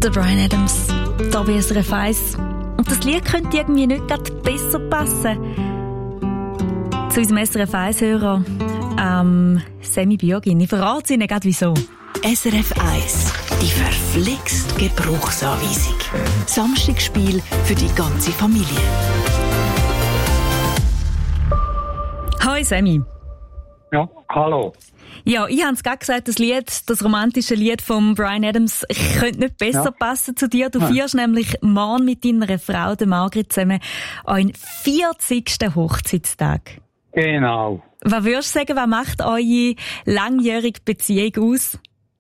Der Bryan Adams, da bei SRF 1. Und das Lied könnte irgendwie nicht gerade besser passen. Zu unserem SRF 1-Hörer, Sammy Bürgin. Ich verrate Ihnen gerade wieso. SRF 1, die verflixt Gebrauchsanweisung. Samstagsspiel für die ganze Familie. Hi Sammy. Ja, hallo. Ja, ich habe es gerade gesagt, das romantische Lied von Bryan Adams, könnte nicht besser passen zu dir. Du feierst nämlich morgen mit deiner Frau, der Margrit, zusammen euren 40. Hochzeitstag. Genau. Was würdest du sagen, was macht eure langjährige Beziehung aus?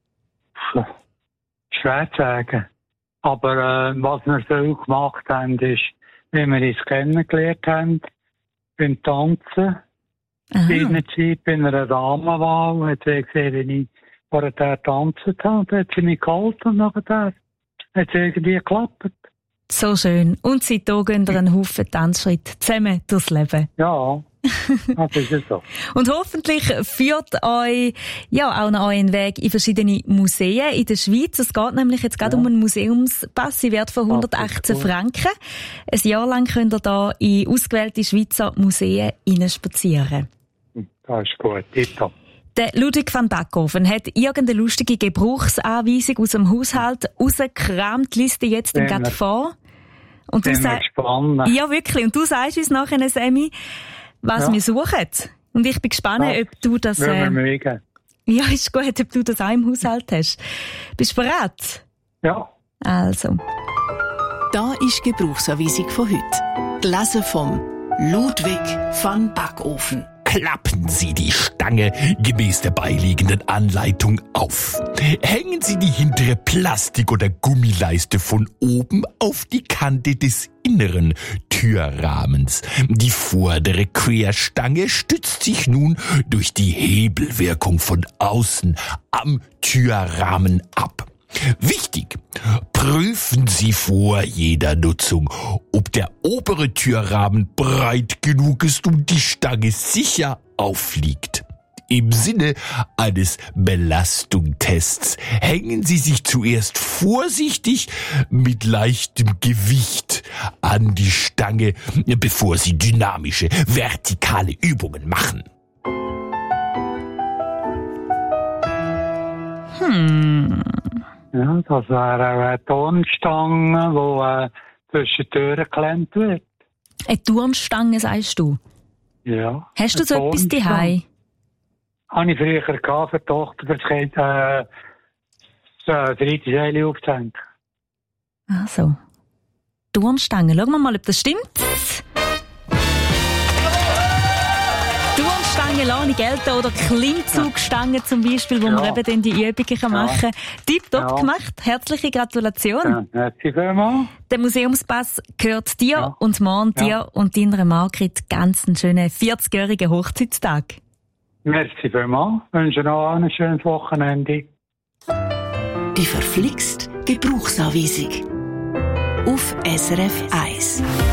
Schwer zu sagen. Aber was wir so gemacht haben, ist, wie wir uns kennengelernt haben, beim Tanzen. Seinerzeit bei einer Damenwahl hat sie gesehen, wie ich vorher getanzt habe. Dann hat sie mich gehalten und nachher hat es irgendwie geklappt. So schön. Und seitdem gehen ihr einen Haufen Tanzschritte zusammen durchs Leben. Ja, das ist so. Und hoffentlich führt euch auch noch euren Weg in verschiedene Museen in der Schweiz. Es geht nämlich jetzt gerade um einen Museumspass im Wert von 118 Franken. Ein Jahr lang könnt ihr da in ausgewählte Schweizer Museen hineinspazieren. Das ist gut, tipptopp. Der Ludwig van Backhoven hat irgendeine lustige Gebrauchsanweisung aus dem Haushalt rausgekramt, liest die jetzt gerade vor. Und du sagst, ja wirklich, und du sagst uns nachher, Sammy, was wir suchen. Und ich bin gespannt, ob du das... ja, ist gut, ob du das auch im Haushalt hast. Bist du bereit? Ja. Also. Da ist die Gebrauchsanweisung von heute. Gelesen vom Ludwig van Backhoven. Klappen Sie die Stange gemäß der beiliegenden Anleitung auf. Hängen Sie die hintere Plastik- oder Gummileiste von oben auf die Kante des inneren Türrahmens. Die vordere Querstange stützt sich nun durch die Hebelwirkung von außen am Türrahmen ab. Wichtig, prüfen Sie vor jeder Nutzung, ob der obere Türrahmen breit genug ist und die Stange sicher aufliegt. Im Sinne eines Belastungstests hängen Sie sich zuerst vorsichtig mit leichtem Gewicht an die Stange, bevor Sie dynamische, vertikale Übungen machen. Ja, das wäre eine Turnstange, die zwischen die Türen geklemmt wird. Eine Turnstange, sagst du? Ja. Hast du so etwas daheim? Habe ich früher gehabt, für die Tochter, für das Kind, das dritte Seil aufzuhängen. Also. Turnstange. Schauen wir mal, ob das stimmt. Turnstange lasse ich gelten oder Klimmzugstange zum Beispiel, wo man eben dann die Übungen machen kann. Tipptopp gemacht. Herzliche Gratulation. Ja, merci vielmals. Der Museumspass gehört dir und morgen dir und deiner Margrit ganz einen schönen 40-jährigen Hochzeitstag. Merci vielmals. Ich wünsche noch ein schönes Wochenende. Die verflixt Gebrauchsanweisung. Auf SRF 1.